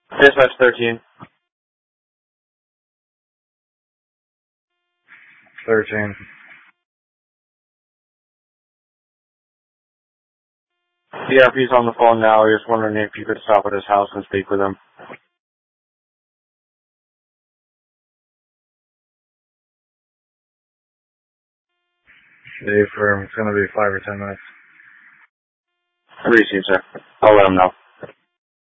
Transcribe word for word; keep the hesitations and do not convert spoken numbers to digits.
Dispatch thirteen. thirteen. The R P's on the phone now. He was wondering if you could stop at his house and speak with him. Dave firm. It's going to be five or ten minutes. Received, sir. I'll let him know.